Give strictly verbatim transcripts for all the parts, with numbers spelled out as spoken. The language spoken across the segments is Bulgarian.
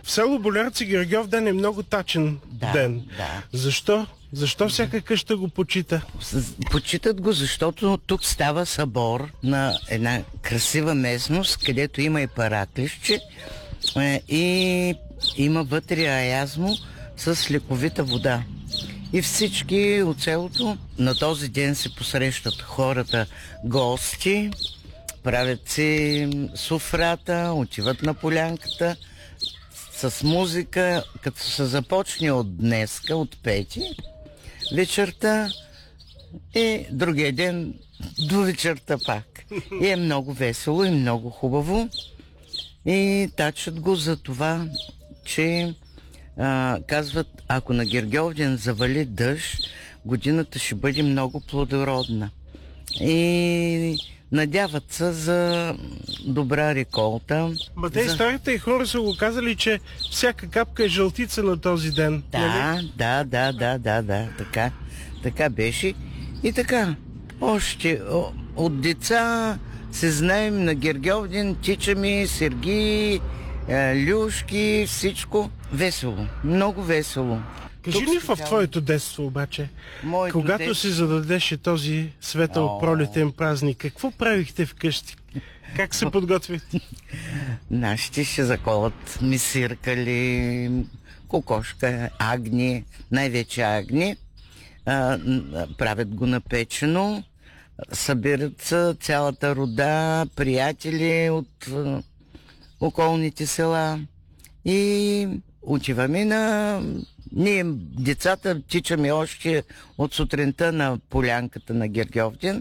В село Болярци Гергьов ден е много тачен Да, ден. да. Защо? Защо всяка къща го почита? С- Почитат го, защото тук става събор на една красива местност, където има и параклище е, и има вътре аязмо с лековита вода. И всички от селото на този ден се посрещат хората гости, правят си суфрата, отиват на полянката с музика, като се започне от днеска, от пети вечерта и другия ден до вечерта пак. И е много весело и много хубаво. И тачат го за това, че а, казват, ако на Гергьовден завали дъжд, годината ще бъде много плодородна. И надяват се за добра реколта. Ма те за... старите и хора са го казали, че всяка капка е жълтица на този ден. Нали? Да, да, да, да, да, да, така, така беше. И така, още о, от деца се знаем на Гергьовден, тичаме, Сергии, е, Люшки, всичко. Весело, много весело. Кажи Тук ни в специално- твоето детство обаче, Моето когато детство- си зададеше този светъл О. пролетен празник, какво правихте вкъщи? Как се подготвихте? Нашите ще заколат мисиркали, кокошка, агни, най-вече агни. А, н- правят го напечено, събират се цялата рода, приятели от а, околните села и отиваме на... Ние, децата, тичаме още от сутринта на полянката на Гергьовден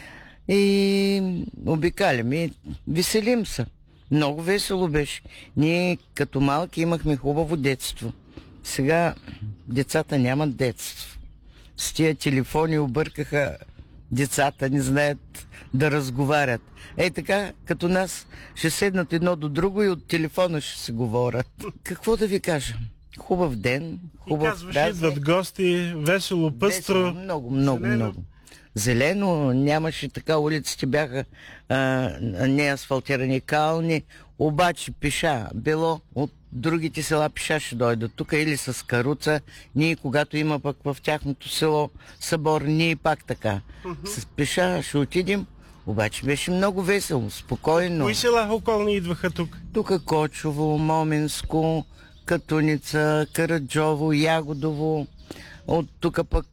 и обикаляме, веселим се. Много весело беше. Ние като малки имахме хубаво детство. Сега децата нямат детство. С тия телефони объркаха децата, не знаят да разговарят. Ей така, като нас, ще седнат едно до друго и от телефона ще се говорят. Какво да ви кажа? Хубав ден, И хубав казваш, празник. идват гости, весело, пъстро. Весело, много, много, зелено. много. Зелено, нямаше така, улиците бяха а, не асфалтирани, кални, обаче пеша, било от другите села пеша ще дойдат тук или с каруца. Ние, когато има пък в тяхното село събор, ние пак така. С пеша ще отидем, обаче беше много весело, спокойно. Кои села околни идваха тук? Тук Кочово, Моминско, Катуница, Караджово, Ягодово, от тук пък